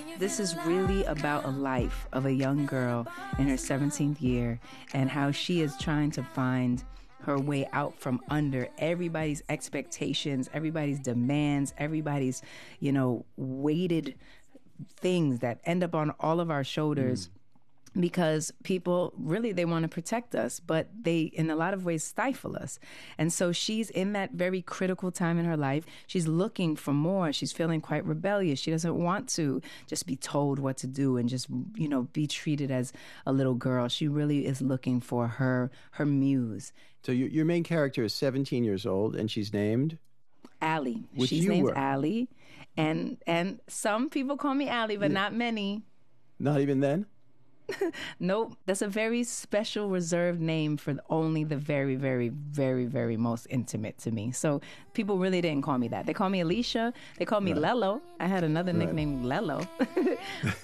This is really about a life of a young girl in her 17th year and how she is trying to find her way out from under everybody's expectations, everybody's demands, everybody's, weighted things that end up on all of our shoulders. Because people really, they want to protect us, but they, in a lot of ways, stifle us. And so she's in that very critical time in her life. She's looking for more. She's feeling quite rebellious. She doesn't want to just be told what to do and just, be treated as a little girl. She really is looking for her muse. So your main character is 17 years old, and she's named? Allie. Which she's you named were. Allie. And some people call me Allie, but not many. Not even then? Nope. That's a very special, reserved name for only the very, very, very, very most intimate to me. So people really didn't call me that. They call me Alicia. They call me Lello. I had another nickname, Lello.